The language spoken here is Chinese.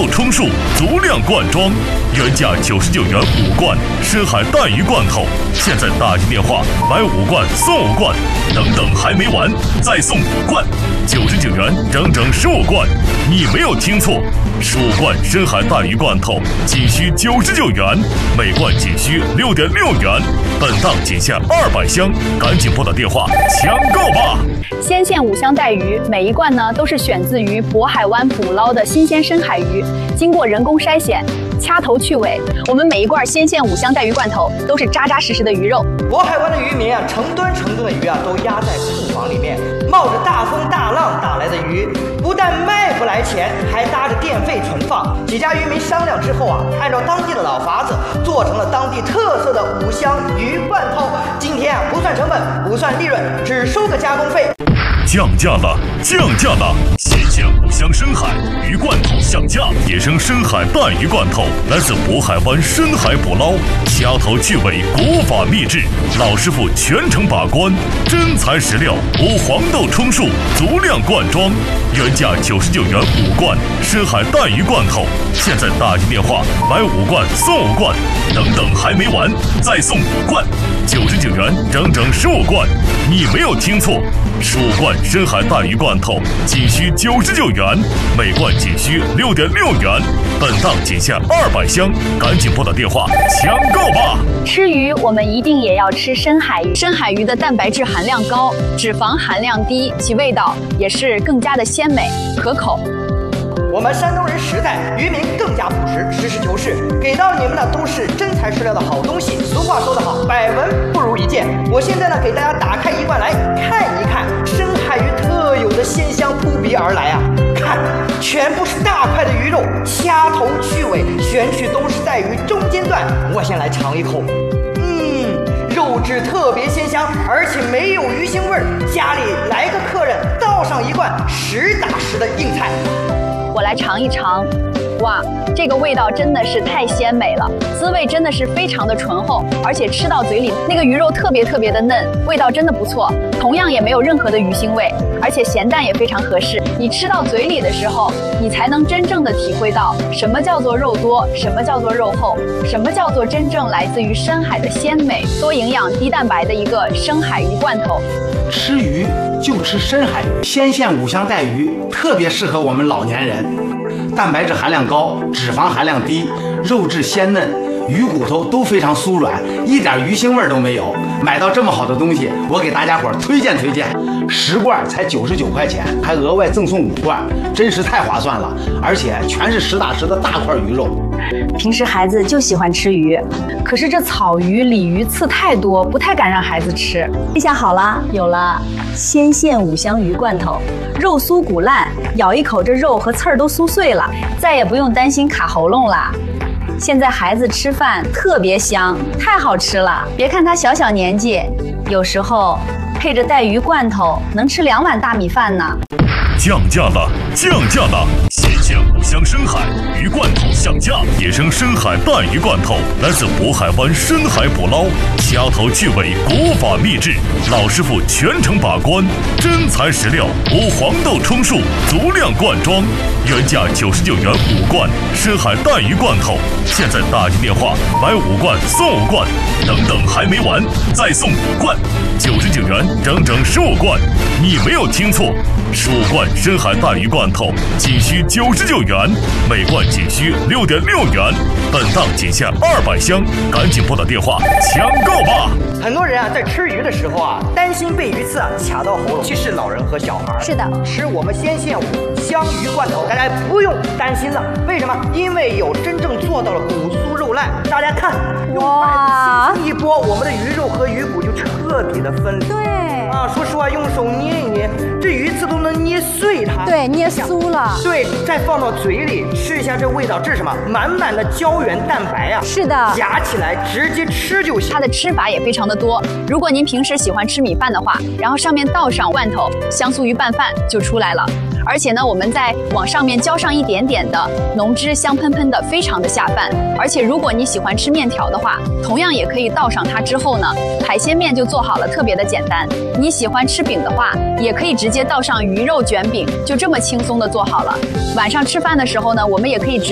豆充数足量罐装，原价99元5罐深海带鱼罐头，现在打进电话买5罐送5罐，等还没完，再送5罐，99元整整15罐，你没有听错，15罐深海带鱼罐头仅需99元，每罐仅需6.6元，本档仅限200箱，赶紧拨打电话抢购吧！ 鲜线5香带鱼，每一罐呢都是选自于渤海湾捕捞的新鲜深海鱼，经过人工筛选，掐头去尾。我们每一罐鲜线5香带鱼罐头都是扎扎实实的鱼肉。 渤海湾的渔民啊，成吨的鱼啊都压在库房里面，冒着大风大浪打来的鱼，不但卖不来钱，还搭着电费存放。几家渔民商量之后啊，按照当地的老法子，做成了当地特色的5香鱼罐头。今天啊，不算成本，不算利润，只收个加工费。 降价了！鲜线5香深海鱼罐头降价，野生深海带鱼罐头来自渤海湾深海捕捞，掐头去尾，国法秘制，老师傅全程把关，真材实料，无黄豆充数，足量罐装，原价99元5罐深海带鱼罐头，现在打进电话买5罐送5罐，等还没完，再送5罐，99元整整15罐，你没有听错，15罐深海带鱼罐头仅需99元，每罐仅需6.6元，本档仅限200箱，赶紧拨打电话抢购吧！ 吃鱼我们一定也要吃深海鱼，深海鱼的蛋白质含量高，脂肪含量低，其味道也是更加的鲜美可口。 我们山东人实在，渔民更加朴实，实事求是，给到你们的都是真材实料的好东西。俗话说得好，百闻不如一见。我现在呢，给大家打开一罐来看一看，深海鱼特有的鲜香扑鼻而来啊！看，全部是大块的鱼肉，掐头去尾，选取都是在鱼中间段。我先来尝一口，肉质特别鲜香，而且没有鱼腥味儿。家里来个客人，倒上一罐实打实的硬菜。 我来尝一尝，哇，这个味道真的是太鲜美了，滋味真的是非常的醇厚，而且吃到嘴里那个鱼肉特别的嫩，味道真的不错，同样也没有任何的鱼腥味，而且咸淡也非常合适。你吃到嘴里的时候，你才能真正的体会到什么叫做肉多，什么叫做肉厚，什么叫做真正来自于深海的鲜美、多营养、低蛋白的一个深海鱼罐头。 吃鱼就吃深海鱼，鲜线5香带鱼特别适合我们老年人，蛋白质含量高，脂肪含量低，肉质鲜嫩，鱼骨头都非常酥软，一点鱼腥味都没有。买到这么好的东西，我给大家伙推荐，10罐才99块钱，还额外赠送5罐，真是太划算了，而且全是实打实的大块鱼肉。 平时孩子就喜欢吃鱼，可是这草鱼、鲤鱼刺太多，不太敢让孩子吃。这下好了，有了鲜线5香鱼罐头，肉酥骨烂，咬一口这肉和刺儿都酥碎了，再也不用担心卡喉咙啦。现在孩子吃饭特别香，太好吃了。别看他小年纪，有时候配着带鱼罐头能吃2碗大米饭呢。 降价了！鲜线5香深海鱼罐头降价，野生深海带鱼罐头来自渤海湾深海捕捞，掐头去尾，国法秘制，老师傅全程把关，真材实料，无黄豆充数，足量罐装，原价99元5罐深海带鱼罐头，现在打进电话买5罐送5罐，等还没完，再送5罐，99元整整15罐，你没有听错，15罐深海带鱼罐头仅需99元，每罐仅需6.6元，本档仅限200箱，赶紧拨打电话抢购吧！ 很多人啊，在吃鱼的时候啊，担心被鱼刺啊卡到喉咙，其实老人和小孩是的， 吃我们鲜线5香鱼罐头，大家不用担心了。为什么？因为有真正做到了骨酥肉烂。大家看，用筷子轻轻一拨，我们的鱼肉和鱼骨就彻底的分离。 对啊，说实话，用手捏一捏，这鱼刺都能捏碎它。 对，捏酥了。 对，再放到嘴里吃一下，这味道，这是什么？满满的胶原蛋白啊！ 是的， 夹起来直接吃就行。 它的吃法也非常的多。如果您平时喜欢吃米饭的话，然后上面倒上罐头，香酥鱼拌饭就出来了。而且呢，我们再往上面浇上一点点的浓汁，香喷喷的，非常的下饭。而且如果你喜欢吃面条的话，同样也可以倒上它之后呢，海鲜面就做好了，特别的简单。你喜欢吃饼的话，也可以直接倒上鱼肉卷饼，就这么轻松的做好了。晚上吃饭的时候呢，我们也可以